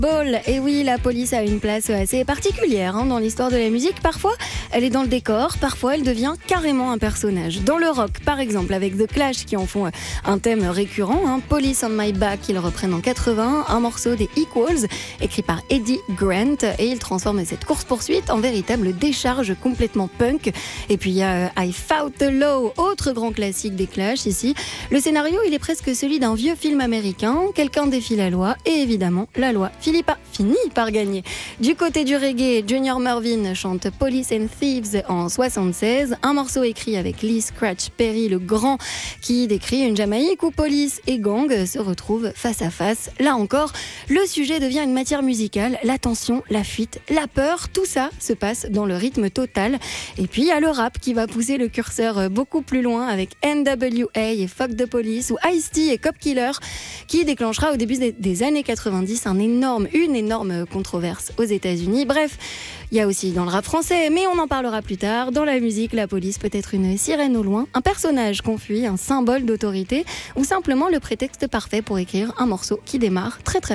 Ball. Et oui, la police a une place assez particulière dans l'histoire de la musique. Parfois, elle est dans le décor, parfois elle devient carrément un personnage. Dans le rock, par exemple, avec The Clash qui en font un thème récurrent, Police on My Back qu'ils reprennent en 80, un morceau des Equals écrit par Eddie Grant, et ils transforment cette course-poursuite en véritable décharge complètement punk. Et puis il y a I Fought the Law, autre grand classique des Clash ici. Le scénario, il est presque celui d'un vieux film américain. Quelqu'un défie la loi et évidemment la loi finit par gagner. Du côté du reggae, Junior Murvin chante Police and Thieves en 76, un morceau écrit avec Lee Scratch Perry le grand, qui décrit une Jamaïque où police et gang se retrouvent face à face. Là encore, le sujet devient une matière musicale, la tension, la fuite, la peur, tout ça se passe dans le rythme total. Et puis il y a le rap qui va pousser le curseur beaucoup plus loin avec NWA et Fuck the Police, ou Ice-T et Cop Killer, qui déclenchera au début des années 90 une énorme controverse aux États-Unis. Bref, il y a aussi dans le rap français, mais on en parlera plus tard. Dans la musique, la police peut être une sirène au loin, un personnage qu'on fuit, un symbole d'autorité, ou simplement le prétexte parfait pour écrire un morceau qui démarre très très